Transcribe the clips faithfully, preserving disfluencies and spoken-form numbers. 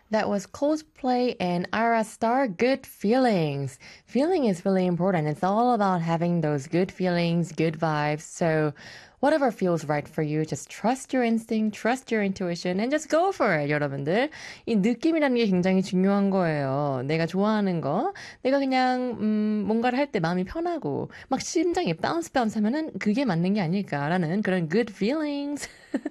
That was Coldplay and Ara Star, Good Feelings. Feeling is really important. It's all about having those good feelings, good vibes. So whatever feels right for you, just trust your instinct, trust your intuition, and just go for it, 여러분들. 이 느낌이라는 게 굉장히 중요한 거예요. 내가 좋아하는 거, 내가 그냥 음, 뭔가를 할 때 마음이 편하고 막 심장이 bounce bounce 하면은 그게 맞는 게 아닐까라는 그런 good feelings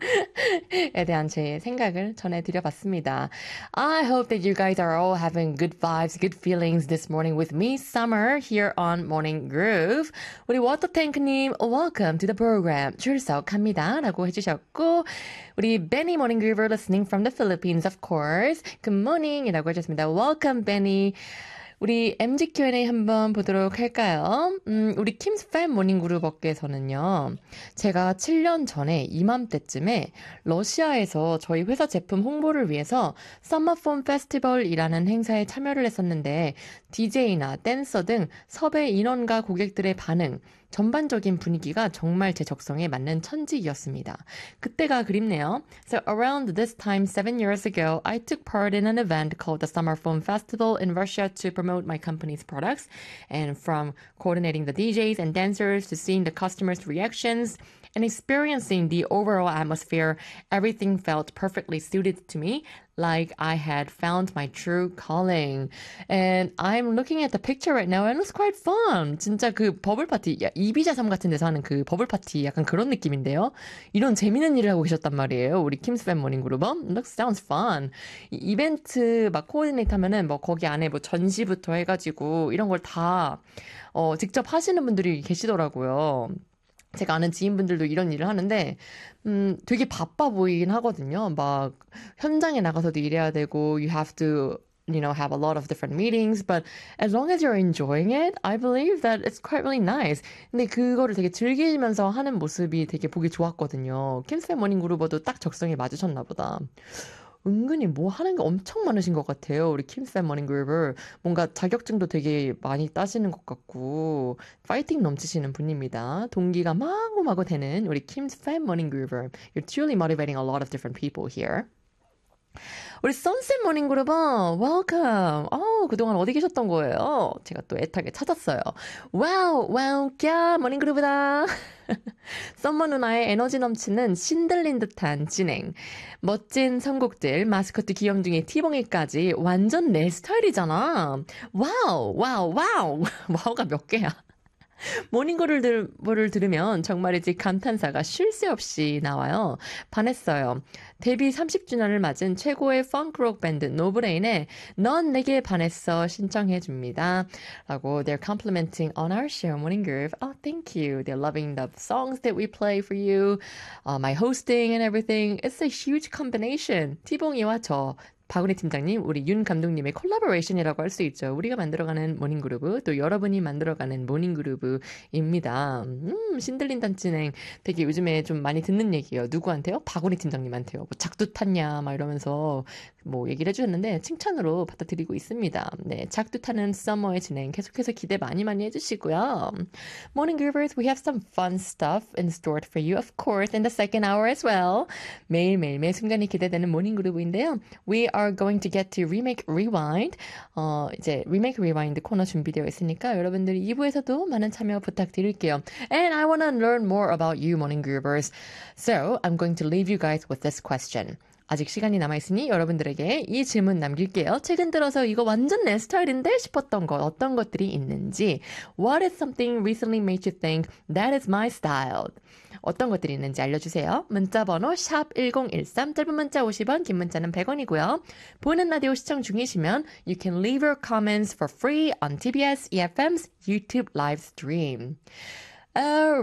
에 대한 제 생각을 전해드려봤습니다. I hope that you guys are all having good vibes, good feelings this morning with me, Summer, here on Morning Groove. 우리 워터탱크님, welcome to the program. 출석합니다. 라고 해주셨고, 우리 Benny Morning Groover listening from the Philippines, of course. Good morning 이라고 해주셨습니다. Welcome, Benny. 우리 엠지 큐&A 한번 보도록 할까요? 음, 우리 킴스 팬 모닝그룹 업계에서는요. 제가 칠 년 전에 이맘때쯤에 러시아에서 저희 회사 제품 홍보를 위해서 서머폰 페스티벌이라는 행사에 참여를 했었는데 디제이나 댄서 등 섭외 인원과 고객들의 반응, 전반적인 분위기가 정말 제 적성에 맞는 천직이었습니다. 그때가 그립네요. So around this time seven years ago, I took part in an event called the Summer Film Festival in Russia to promote my company's products. And from coordinating the D Js and dancers to seeing the customers' reactions and experiencing the overall atmosphere, everything felt perfectly suited to me, like I had found my true calling. And I'm looking at the picture right now and it looks quite fun. 진짜 그 버블 파티, 이비자섬 같은 데서 하는 그 버블 파티 약간 그런 느낌인데요. 이런 재밌는 일을 하고 계셨단 말이에요. 우리 킴스 팬 모닝 그룹은. Looks sounds fun. 이 이벤트 막 코디네이트 하면은 뭐 거기 안에 뭐 전시부터 해가지고 이런 걸 다 어, 직접 하시는 분들이 계시더라고요. 제가 아는 지인분들도 이런 일을 하는데 음, 되게 바빠 보이긴 하거든요. 막 현장에 나가서도 일해야 되고 you have to you know have a lot of different meetings but as long as you're enjoying it I believe that it's quite really nice. 근데 그거를 되게 즐기면서 하는 모습이 되게 보기 좋았거든요. 킴스 모닝 그루버도 딱 적성에 맞으셨나 보다. 은근히 뭐 하는 게 엄청 많으신 것 같아요. 우리 킴스 모닝 그루버. 뭔가 자격증도 되게 많이 따시는 것 같고 파이팅 넘치시는 분입니다. 동기가 마구마구 되는 우리 킴스 모닝 그루버. You're truly motivating a lot of different people here. 우리 선셋 모닝 그룹은 welcome. 어, 그동안 어디 계셨던 거예요? 제가 또 애타게 찾았어요. 와우, 와우, 꺄, 모닝 그룹이다. 썸머 누나의 에너지 넘치는 신들린 듯한 진행. 멋진 선곡들, 마스코트 귀염둥이 티봉이까지 완전 내 스타일이잖아. 와우, 와우, 와우. 와우가 몇 개야? 모닝글을 들, 를 들으면 정말이지 감탄사가 쉴 새 없이 나와요. 반했어요. 데뷔 삼십 주년을 맞은 최고의 펑크록 밴드 노브레인의 넌 내게 반했어 신청해줍니다. 라고 they're complimenting on our show Morning Groove. Oh, thank you. They're loving the songs that we play for you. Uh, my hosting and everything. It's a huge combination. 티봉이와 저 박은희 팀장님, 우리 윤 감독님의 콜라보레이션이라고 할 수 있죠. 우리가 만들어가는 모닝그루브, 또 여러분이 만들어가는 모닝그루브입니다. 음, 신들린단 진행 되게 요즘에 좀 많이 듣는 얘기예요. 누구한테요? 박은희 팀장님한테요. 뭐 작두 탔냐, 막 이러면서 뭐 얘기를 해주셨는데 칭찬으로 받아들이고 있습니다. 네, 작두 타는 서머의 진행 계속해서 기대 많이 많이 해주시고요. Morning Groovers, we have some fun stuff in store for you, of course, in the second hour as well. 매일매일 매 순간이 기대되는 모닝그루브인데요. We are going to get to Remake Rewind. 어, 이제 Remake Rewind 코너 준비되어 있으니까 여러분들이 이 부에서도 많은 참여 부탁드릴게요. And I want to learn more about you, Morning Groovers. So, I'm going to leave you guys with this question. 아직 시간이 남아있으니 여러분들에게 이 질문 남길게요. 최근 들어서 이거 완전 내 스타일인데 싶었던 것, 어떤 것들이 있는지. What is something recently made you think that is my style? 어떤 것들이 있는지 알려주세요. 문자번호 샵 일공일삼, 짧은 문자 오십 원, 긴 문자는 백 원이고요. 보는 라디오 시청 중이시면 you can leave your comments for free on 티비에스 이에프엠's YouTube live stream.